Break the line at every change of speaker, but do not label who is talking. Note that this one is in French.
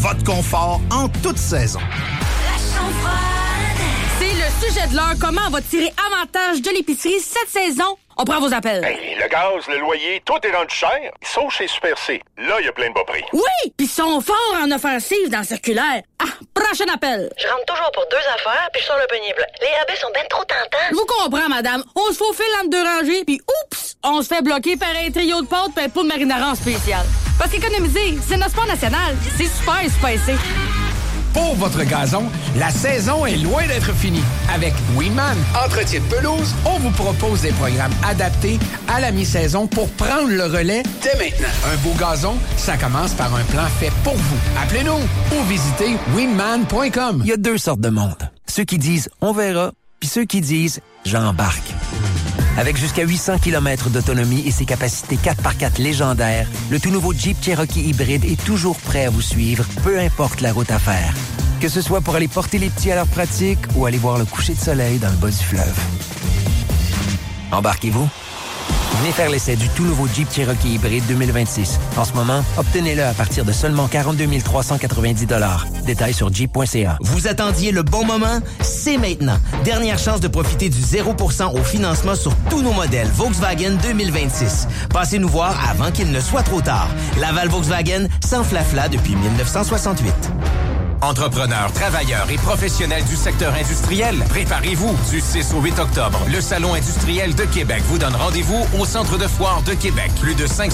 Votre confort en toute saison.
C'est le sujet de l'heure. Comment on va tirer avantage de l'épicerie cette saison? On prend vos appels.
Hey, le gaz, le loyer, tout est rendu cher. Sauf chez Super C. Là, il y a plein de bas prix.
Oui! Puis ils sont forts en offensive dans le circulaire. Ah, prochain appel.
Je rentre toujours pour 2 affaires, puis je sors le panier plein. Les rabais sont ben trop tentants.
Je vous comprends, madame. On se faufile entre 2 rangées, puis oups! On se fait bloquer par un trio de pâtes et un pot de marinara en spécial. Parce qu'économiser, c'est notre sport national. C'est super spacé.
Pour votre gazon, la saison est loin d'être finie. Avec Winman Entretien de pelouse, on vous propose des programmes adaptés à la mi-saison pour prendre le relais dès maintenant. Un beau gazon, ça commence par un plan fait pour vous. Appelez-nous ou visitez winman.com.
Il y a 2 sortes de monde. Ceux qui disent « on verra », puis ceux qui disent « j'embarque ». Avec jusqu'à 800 km d'autonomie et ses capacités 4x4 légendaires, le tout nouveau Jeep Cherokee hybride est toujours prêt à vous suivre, peu importe la route à faire. Que ce soit pour aller porter les petits à leur pratique ou aller voir le coucher de soleil dans le bas du fleuve. Embarquez-vous? Venez faire l'essai du tout nouveau Jeep Cherokee hybride 2026. En ce moment, obtenez-le à partir de seulement 42 390 $. Détails sur jeep.ca.
Vous attendiez le bon moment? C'est maintenant. Dernière chance de profiter du 0% au financement sur tous nos modèles Volkswagen 2026. Passez nous voir avant qu'il ne soit trop tard. Laval Volkswagen, sans flafla depuis 1968.
Entrepreneurs, travailleurs et professionnels du secteur industriel, préparez-vous. Du 6 au 8 octobre, le Salon industriel de Québec vous donne rendez-vous au Centre de foire de Québec. Plus de 500